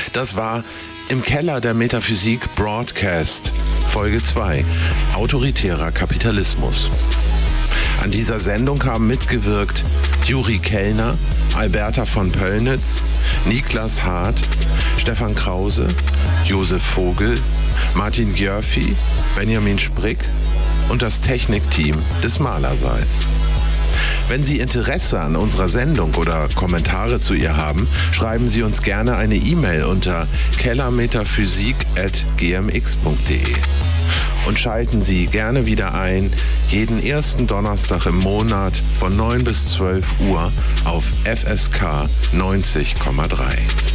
Das war Im Keller der Metaphysik Broadcast, Folge 2, Autoritärer Kapitalismus. An dieser Sendung haben mitgewirkt Juri Kellner, Alberta von Pöllnitz, Niklas Hart, Stefan Krause, Josef Vogel, Martin Gjörfi, Benjamin Sprick und das Technikteam des Malersaals. Wenn Sie Interesse an unserer Sendung oder Kommentare zu ihr haben, schreiben Sie uns gerne eine E-Mail unter kellermetaphysik@gmx.de. Und schalten Sie gerne wieder ein, jeden ersten Donnerstag im Monat von 9 bis 12 Uhr auf FSK 90,3.